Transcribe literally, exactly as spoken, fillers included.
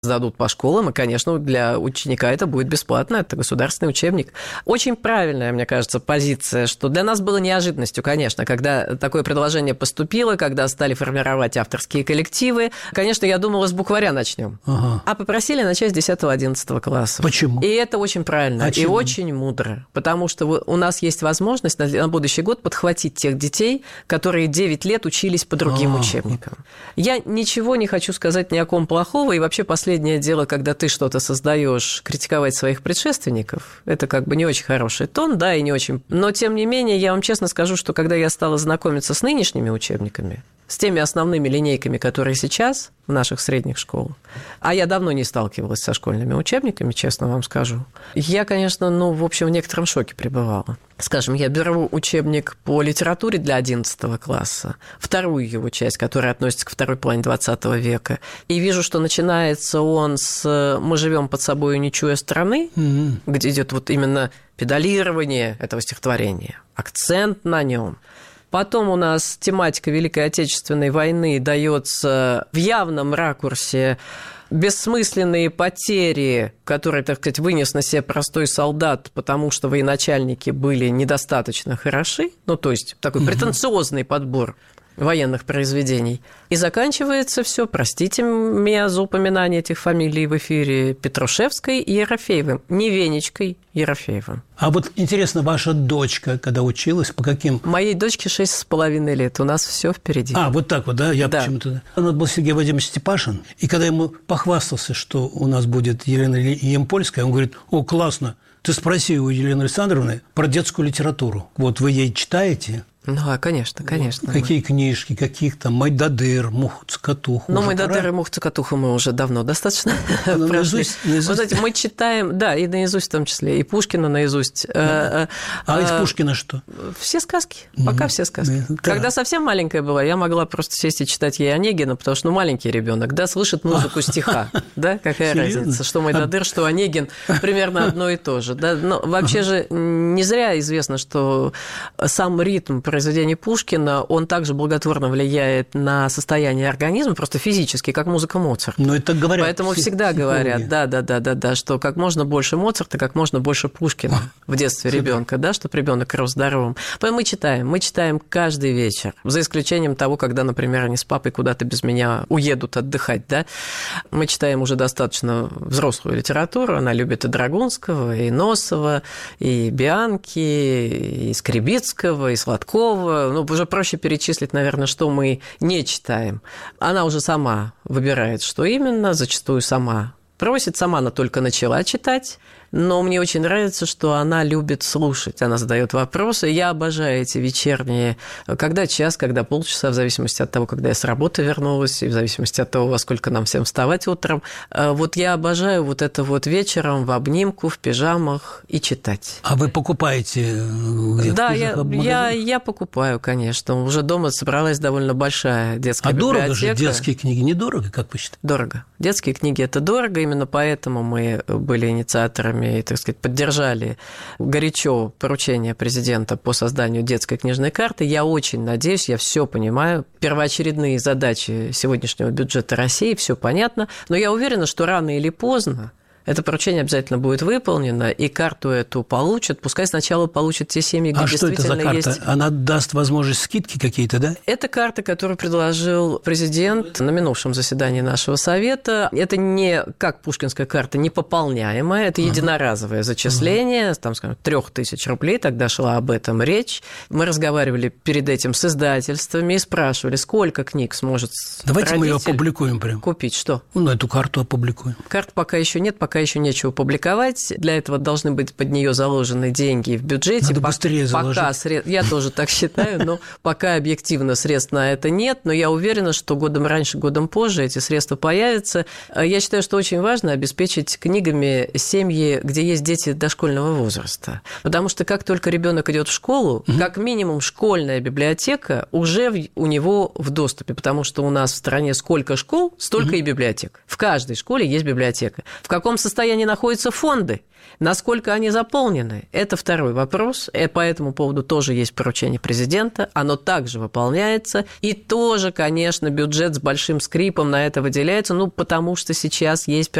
сдадут по школам, и, конечно, для ученика это будет бесплатно, это государственный учебник. Очень правильная, мне кажется, позиция, что для нас было неожиданностью, конечно, когда такое предложение поступило, когда стали формировать авторские коллективы. Конечно, я думала, с букваря начнем, ага. а попросили начать с десятого-одиннадцатого класса. Почему? И это очень правильно, а и чему? очень мудро, потому что у нас есть возможность на будущий год подхватить тех детей, которые девять лет учились по другим А-а-а. учебникам. Я ничего не хочу сказать ни о ком плохого, и вообще последнее дело, когда ты что-то создаешь, критиковать своих предшественников, это как бы не очень хороший тон, да, и не очень... Но, тем не менее, я вам честно скажу, что когда я стала знакомиться с нынешними учебниками, с теми основными линейками, которые сейчас в наших средних школах, а я давно не сталкивалась со школьными учебниками, честно вам скажу, я, конечно, ну, в общем, в некотором шоке пребывала. Скажем, я беру учебник по литературе для одиннадцатого класса, вторую его часть, которая относится к второй половине двадцатого века, и вижу, что начинается он с «Мы живем под собой, не чуя страны», mm-hmm. где идет вот именно педалирование этого стихотворения, акцент на нем. Потом у нас тематика Великой Отечественной войны дается в явном ракурсе. Бессмысленные потери, которые, так сказать, вынес на себя простой солдат, потому что военачальники были недостаточно хороши, ну, то есть такой претенциозный подбор военных произведений. И заканчивается все, простите меня за упоминание этих фамилий в эфире, Петрушевской и Ерофеевым, не Венечкой, Ерофеевым. А вот интересно, ваша дочка, когда училась, по каким... Моей дочке шесть с половиной лет, у нас все впереди. А, вот так вот, да? Я да. почему-то... У нас был Сергей Вадимович Степашин, и когда ему похвастался, что у нас будет Елена Ямпольская, он говорит: о, классно, ты спроси у Елены Александровны про детскую литературу. Вот вы ей читаете... Ну, конечно, конечно. Вот. Какие мы... книжки, каких там Майдадыр, Мух-Цокотуху. Ну, Майдадыр и Мух-Цокотуху мы уже давно достаточно ну, прошли. Наизусть, наизусть. Вот эти мы читаем, да, и наизусть в том числе, и Пушкина наизусть. Да. А, а из Пушкина что? Все сказки, пока mm-hmm. все сказки. Да. Когда совсем маленькая была, я могла просто сесть и читать ей Онегина, потому что, ну, маленький ребенок, да, слышит музыку стиха, да, какая разница, что Майдадыр, что Онегин, примерно одно и то же, да. Но вообще же не зря известно, что сам ритм произведений Пушкина, он также благотворно влияет на состояние организма, просто физически, как музыка Моцарта. Ну, это говорят. Поэтому всегда говорят, да, да, да, да, да, что как можно больше Моцарта, как можно больше Пушкина в детстве ребенка, да, чтобы ребенок рос здоровым. Поэтому мы читаем, мы читаем каждый вечер, за исключением того, когда, например, они с папой куда-то без меня уедут отдыхать, да. Мы читаем уже достаточно взрослую литературу, она любит и Драгунского, и Носова, и Бианки, и Скребицкого, и Сладкова. Ну, уже проще перечислить, наверное, что мы не читаем. Она уже сама выбирает, что именно, зачастую сама просит, сама она только начала читать. Но мне очень нравится, что она любит слушать, она задает вопросы. Я обожаю эти вечерние, когда час, когда полчаса, в зависимости от того, когда я с работы вернулась, и в зависимости от того, во сколько нам всем вставать утром. Вот я обожаю вот это вот вечером в обнимку, в пижамах и читать. А вы покупаете где-то? Да, я, я, я покупаю, конечно. Уже дома собралась довольно большая детская а библиотека. А дорого же детские книги? Недорого, как вы считаете? Дорого. Детские книги – это дорого, именно поэтому мы были инициаторами и, так сказать, поддержали горячо поручение президента по созданию детской книжной карты. Я очень надеюсь, я все понимаю. Первоочередные задачи сегодняшнего бюджета России, все понятно, но я уверена, что рано или поздно это поручение обязательно будет выполнено, и карту эту получат. Пускай сначала получат те семьи, где а действительно есть... А что это за карта? Есть... Она даст возможность скидки какие-то, да? Это карта, которую предложил президент на минувшем заседании нашего совета. Это не, как пушкинская карта, не пополняемая, это единоразовое зачисление, ага. там, скажем, трех тысяч рублей, тогда шла об этом речь. Мы разговаривали перед этим с издательствами и спрашивали, сколько книг сможет Давайте мы ее опубликуем прям. Купить что? Ну, эту карту опубликуем. Карт пока еще нет, пока еще нечего публиковать. Для этого должны быть под нее заложены деньги в бюджете. Надо быстрее пока заложить. Сред... Я тоже так считаю, но пока объективно средств на это нет, но я уверена, что годом раньше, годом позже эти средства появятся. Я считаю, что очень важно обеспечить книгами семьи, где есть дети дошкольного возраста. Потому что как только ребенок идет в школу, угу. как минимум школьная библиотека уже у него в доступе, потому что у нас в стране сколько школ, столько угу. и библиотек. В каждой школе есть библиотека. В каком состоянии находятся фонды, насколько они заполнены, это второй вопрос. И по этому поводу тоже есть поручение президента, оно также выполняется. И тоже, конечно, бюджет с большим скрипом на это выделяется, ну, потому что сейчас есть